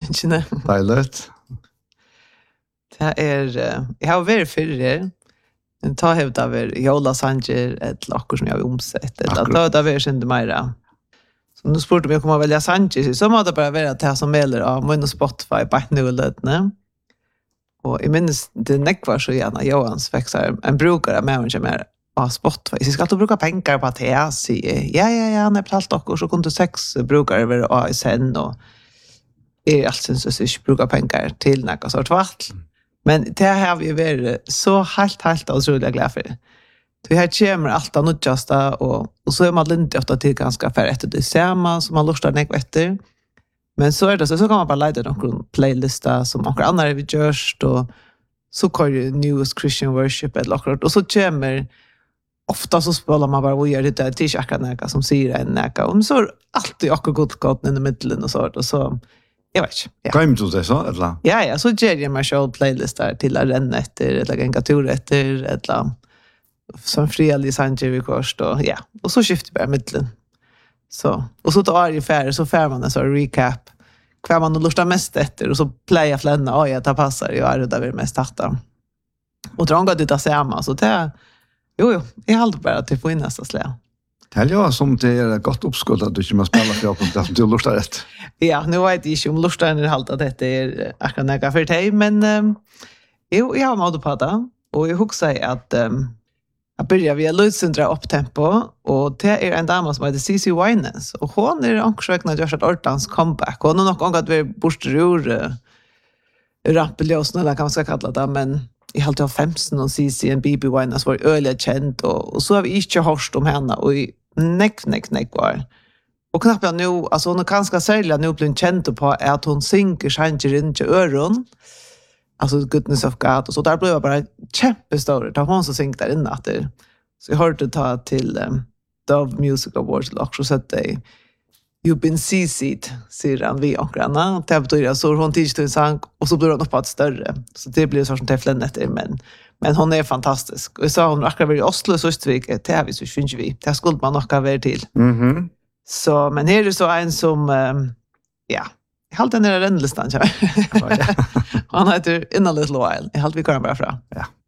tingene. Deiligt. Det jeg har vært fyrre, men ta hevd av Jola Sanger, et lakker som jeg har omsett, ta hevd av kjente mer. Så nu spurte om jeg kommer välja Sanger, så må det bara være at jeg som melder av min Spotify, bare nu og løtene. Og jeg minnes det nekvar så gjerne, Johans veksar en brukare med henne mer av Spotify. Så jeg skal alltid bruka pengar på at jeg sier, ja, han har betalt dere, så kunne 6 brukare være ASN, og jeg alt synes jeg ikke bruker pengar til nekva sort vart. Men det har vi vært så helt utrolig glad for. Det här kommer allt av nödjasta och så man inte ofta till ganska för efter det samma som man lustar ner efter. Men så det så kan man bara lägga någon playlista som några andra vi görs och så kör ju Newest Christian Worship eller något och så kommer ofta så spelar man bara och gör det där t-shirt som säger en näka och så alltid också gott i mitten och så jag vet inte. Kan du det så eller? Ja, så ger jag mig själv playlistar till att renna efter eller en tur efter eller som frivillig Sanger vi kost och så skiftar bara mitten. Så och så tar jag färre så fär man en så recap kvar man lustar mest efter och så playa flänna jag tar passar jag där vi mest starta. Och dronga det där samma så det jo jag håller bara till få in nästa slä. Det är som det är gott uppskott att du inte måste spela för att du lustar rätt. Ja, nu vet jag inte om lustar är halt att det är akkurat för dig men jo jag har mod på det och jag huxar att jag börjar via Lutsundra upptempo och det är en dam som heter Cici Wines och hon är ankrsökna görs ett ortans comeback. Hon har nog gångat vi borstor rappeljösna eller kan man ska kalla det men i halvt av 15 och Cici en BB Wines var öliga känd och så har vi inte hört om henne och i neck var. Och knappt jag nu alltså hon är ganska särskilt nu blir känd på att hon synker Sanger in till öron. Alltså goodness of God och så där blev jag bara kämpestor det hon så synk där inne att det så jag hörde ta till Dove Music Awards också så att det you've been CC'd säger han vi och granna det betyder så hon tidigt en sång och så blir hon upp att större så det blir så som teflen efter men hon är fantastisk och så hon akkurat i Oslo så Östvik det har vi så syns vi det skulle man nog ha varit till så men här är så en som ja jag håller den där rennlistan så han heter In a Little While jag håller vi kan bara fra ja